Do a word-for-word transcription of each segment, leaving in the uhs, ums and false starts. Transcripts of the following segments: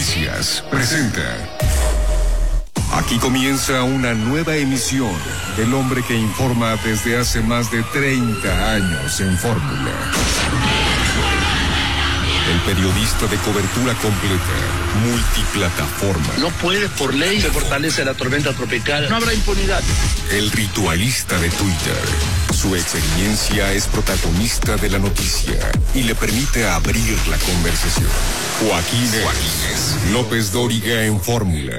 Noticias presenta. Aquí comienza una nueva emisión del hombre que informa desde hace más de treinta años en Fórmula. El periodista de cobertura completa, multiplataforma. No puede, por ley, se fortalece la tormenta tropical. No habrá impunidad. El ritualista de Twitter. Su experiencia es protagonista de la noticia y le permite abrir la conversación. Joaquín Juárez López Dóriga en Fórmula.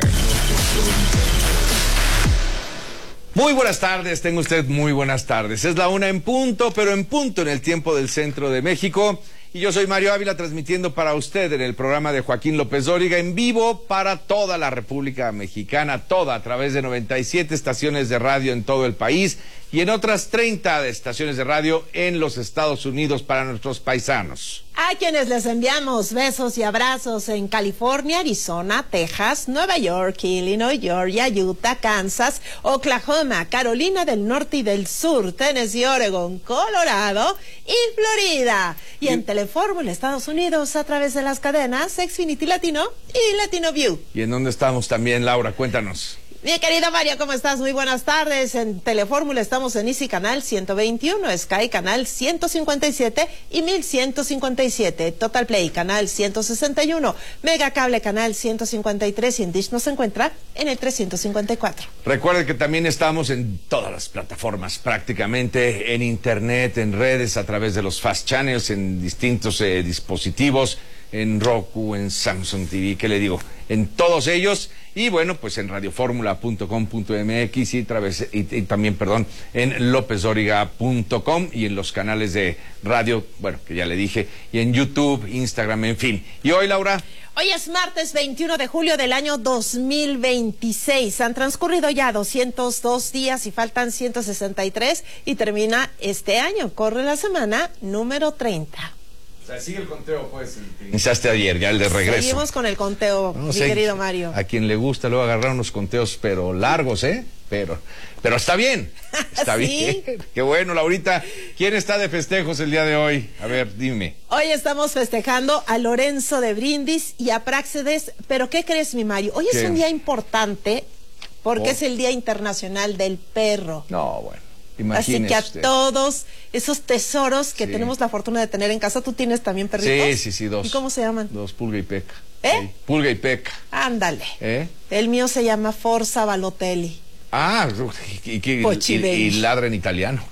Muy buenas tardes, tenga usted muy buenas tardes. Es la una en punto, pero en punto en el tiempo del centro de México. Y yo soy Mario Ávila, transmitiendo para usted en el programa de Joaquín López Dóriga, en vivo para toda la República Mexicana, toda, a través de noventa y siete estaciones de radio en todo el país y en otras treinta estaciones de radio en los Estados Unidos para nuestros paisanos. A quienes les enviamos besos y abrazos en California, Arizona, Texas, Nueva York, Illinois, Georgia, Utah, Kansas, Oklahoma, Carolina del Norte y del Sur, Tennessee, Oregon, Colorado y Florida. Y en Telefórmula, Estados Unidos, a través de las cadenas Xfinity Latino y Latino View. ¿Y en dónde estamos también, Laura? Cuéntanos. Mi querido Mario, ¿cómo estás? Muy buenas tardes. En Telefórmula estamos en Easy Canal ciento veintiuno, Sky Canal ciento cincuenta y siete y mil ciento cincuenta y siete, Total Play Canal ciento sesenta y uno, Mega Cable Canal ciento cincuenta y tres y en Dish nos encuentra en el trescientos cincuenta y cuatro. Recuerde que también estamos en todas las plataformas, prácticamente en internet, en redes, a través de los Fast Channels, en distintos eh, dispositivos, en Roku, en Samsung T V, ¿qué le digo? En todos ellos, y bueno, pues en radioformula punto com punto m x y, través, y, y también, perdón, en lopez dóriga punto com y en los canales de radio, bueno, que ya le dije, y en YouTube, Instagram, en fin. ¿Y hoy, Laura? Hoy es martes veintiuno de julio del año dos mil veintiséis. Han transcurrido ya doscientos dos días y faltan ciento sesenta y tres y termina este año. Corre la semana número treinta. O sea, sigue el conteo, pues. Iniciaste ayer, ya el de regreso. Seguimos con el conteo, no, mi sé, querido Mario. A quien le gusta luego agarrar unos conteos, pero largos, ¿eh? Pero, pero está bien, está ¿Sí? bien. Qué bueno, Laurita. ¿Quién está de festejos el día de hoy? A ver, dime. Hoy estamos festejando a Lorenzo de Brindis y a Práxedes, pero ¿qué crees, mi Mario? Hoy ¿Qué? Es un día importante porque oh. es el Día Internacional del Perro. No, bueno. Imagínese Así que a usted. Todos esos tesoros que sí. tenemos la fortuna de tener en casa, ¿tú tienes también perritos? Sí, sí, sí, dos. ¿Y cómo se llaman? Dos, Pulga y Peca. ¿Eh? Sí, Pulga y Peca. Ándale. ¿Eh? El mío se llama Forza Balotelli. Ah, y, y, y, y ladra en italiano.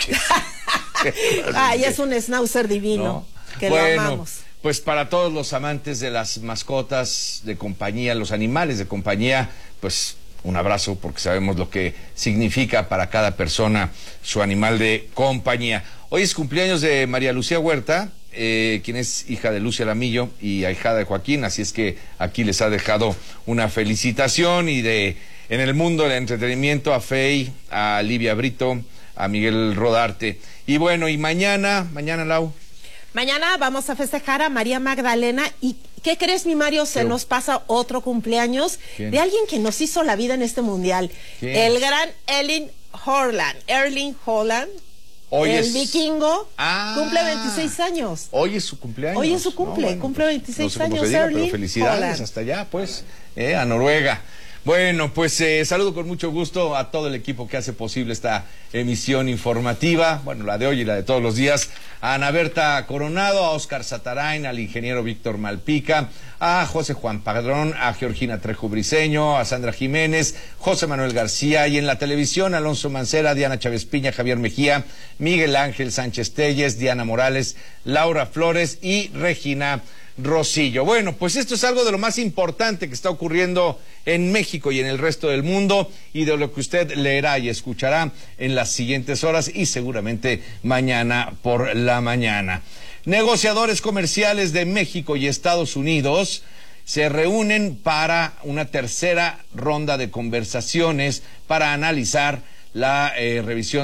Ah, y es un schnauzer divino, no. que bueno, lo amamos. Pues para todos los amantes de las mascotas de compañía, los animales de compañía, pues un abrazo, porque sabemos lo que significa para cada persona su animal de compañía. Hoy es cumpleaños de María Lucía Huerta, eh, quien es hija de Lucia Lamillo y ahijada de Joaquín, así es que aquí les ha dejado una felicitación. Y de en el mundo del entretenimiento a Fey, a Livia Brito, a Miguel Rodarte. Y bueno, y mañana, mañana, Lau. Mañana vamos a festejar a María Magdalena y ¿qué crees, mi Mario? Se ¿Qué? Nos pasa otro cumpleaños ¿Quién? De alguien que nos hizo la vida en este mundial. ¿Quién? El gran Erling Haaland. Erling Haaland. Hoy el es... vikingo ah, cumple veintiséis años. Hoy es su cumpleaños. Hoy es su cumple, no, bueno, cumple veintiséis no sé años. Diga, Erling pero felicidades Haaland. Hasta allá, pues, eh, a Noruega. Bueno, pues eh, saludo con mucho gusto a todo el equipo que hace posible esta emisión informativa, bueno, la de hoy y la de todos los días, a Ana Berta Coronado, a Oscar Satarain, al ingeniero Víctor Malpica, a José Juan Padrón, a Georgina Trejo Briceño, a Sandra Jiménez, José Manuel García, y en la televisión, Alonso Mancera, Diana Chávez Piña, Javier Mejía, Miguel Ángel Sánchez Telles, Diana Morales, Laura Flores y Regina Rosillo. Bueno, pues esto es algo de lo más importante que está ocurriendo en México y en el resto del mundo, y de lo que usted leerá y escuchará en las siguientes horas y seguramente mañana por la mañana. Negociadores comerciales de México y Estados Unidos se reúnen para una tercera ronda de conversaciones para analizar la eh, revisión